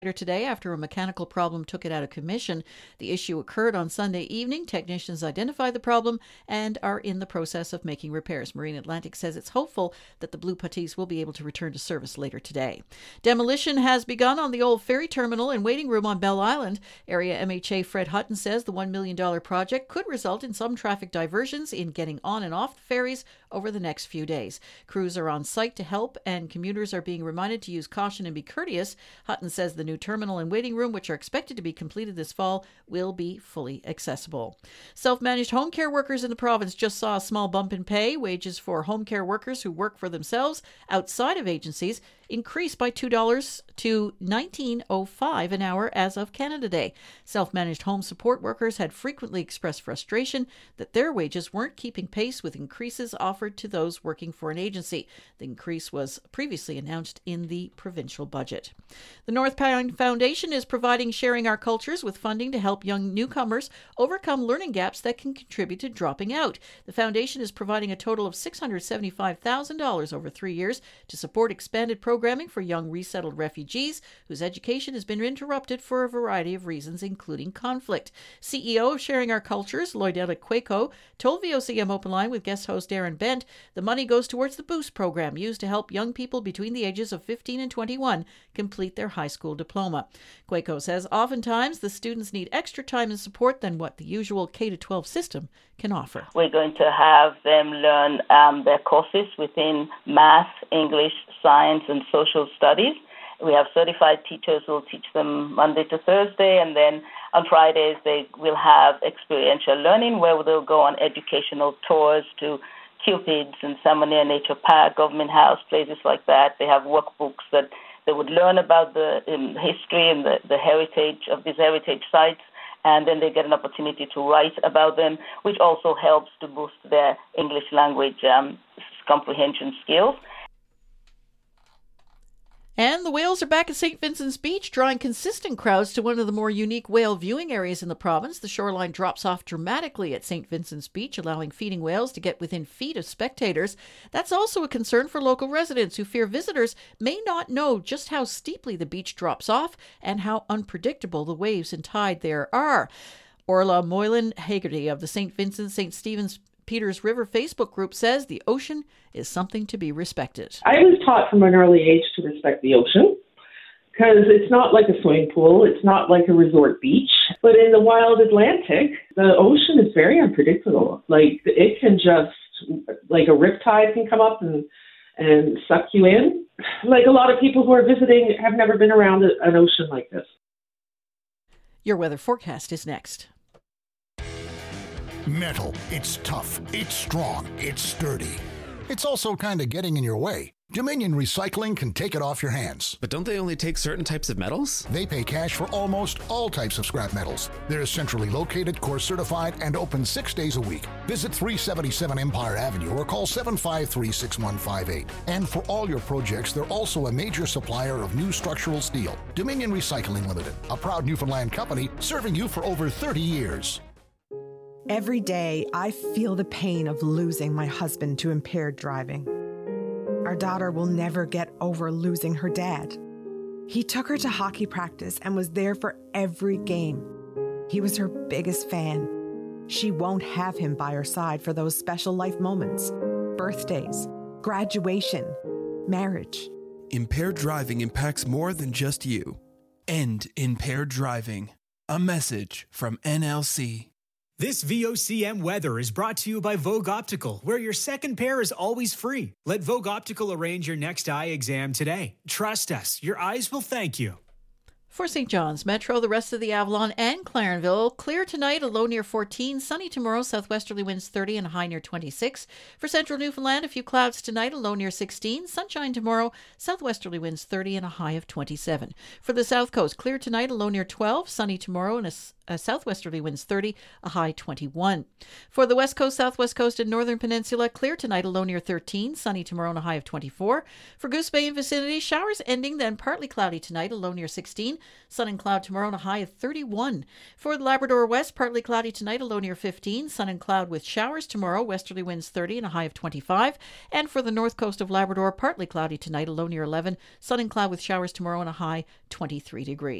today after a mechanical problem took it out of commission. The issue occurred on Sunday evening. Technicians identified the problem and are in the process of making repairs. Marine Atlantic says it's hopeful that the Blue Patisse will be able to return to service later today. Demolition has begun on the old ferry terminal and waiting room on Bell Island. Area MHA Fred Hutton says the $1 million project could result in some traffic diversions in getting on and off the ferries over the next few days. Crews are on site to help, and commuters are being reminded to use caution and be courteous. Hutton says the new terminal and waiting room, which are expected to be completed this fall, will be fully accessible. Self-managed home care workers in the province just saw a small bump in pay. Wages for home care workers who work for themselves outside of agencies increased by $2 to $19.05 an hour as of Canada Day. Self-managed home support workers had frequently expressed frustration that their wages weren't keeping pace with increases offered to those working for an agency. The increase was previously announced in the provincial budget. The North Pine Foundation is providing Sharing Our Cultures with funding to help young newcomers overcome learning gaps that can contribute to dropping out. The foundation is providing a total of $675,000 over 3 years to support expanded programming for young resettled refugees whose education has been interrupted for a variety of reasons, including conflict. CEO of Sharing Our Cultures, Lloydella Quaco, told VOCM Open Line with guest host Darren Bent the money goes towards the Boost program used to help young people between the ages of 15 and 21 complete their high school diploma. Quaco says oftentimes the students need extra time and support than what the usual K-12 system can offer. We're going to have them learn their courses within math, English, science, and social studies. We have certified teachers who will teach them Monday to Thursday, and then on Fridays they will have experiential learning where they'll go on educational tours to Cupid's and Salmonia Nature Park, Government House, places like that. They have workbooks that they would learn about the history and the heritage of these heritage sites, and then they get an opportunity to write about them, which also helps to boost their English language comprehension skills. And the whales are back at St. Vincent's Beach, drawing consistent crowds to one of the more unique whale viewing areas in the province. The shoreline drops off dramatically at St. Vincent's Beach, allowing feeding whales to get within feet of spectators. That's also a concern for local residents who fear visitors may not know just how steeply the beach drops off and how unpredictable the waves and tide there are. Orla Moylan Haggerty of the St. Vincent St. Stephen's Peters River Facebook group says the ocean is something to be respected. I was taught from an early age to respect the ocean because it's not like a swimming pool. It's not like a resort beach. But in the wild Atlantic, the ocean is very unpredictable. Like it can just, like a riptide can come up and suck you in. Like a lot of people who are visiting have never been around an ocean like this. Your weather forecast is next. Metal. It's tough. It's strong. It's sturdy. It's also kind of getting in your way. Dominion Recycling can take it off your hands. But don't they only take certain types of metals? They pay cash for almost all types of scrap metals. They're centrally located, core certified, and open 6 days a week. Visit 377 Empire Avenue or call 753-6158. And for all your projects, they're also a major supplier of new structural steel. Dominion Recycling Limited, a proud Newfoundland company serving you for over 30 years. Every day, I feel the pain of losing my husband to impaired driving. Our daughter will never get over losing her dad. He took her to hockey practice and was there for every game. He was her biggest fan. She won't have him by her side for those special life moments, birthdays, graduation, marriage. Impaired driving impacts more than just you. End impaired driving. A message from NLC. This VOCM weather is brought to you by Vogue Optical, where your second pair is always free. Let Vogue Optical arrange your next eye exam today. Trust us, your eyes will thank you. For St. John's Metro, the rest of the Avalon and Clarenville, clear tonight, a low near 14. Sunny tomorrow, southwesterly winds 30 and a high near 26. For central Newfoundland, a few clouds tonight, a low near 16. Sunshine tomorrow, southwesterly winds 30 and a high of 27. For the south coast, clear tonight, a low near 12. Sunny tomorrow and a southwesterly winds 30, a high 21. For the west coast, southwest coast, and northern peninsula, clear tonight, a low near 13, sunny tomorrow, and a high of 24. For Goose Bay and vicinity, showers ending, then partly cloudy tonight, a low near 16, sun and cloud tomorrow, and a high of 31. For the Labrador West, partly cloudy tonight, a low near 15, sun and cloud with showers tomorrow, westerly winds 30, and a high of 25. And for the north coast of Labrador, partly cloudy tonight, a low near 11, sun and cloud with showers tomorrow, and a high 23 degrees.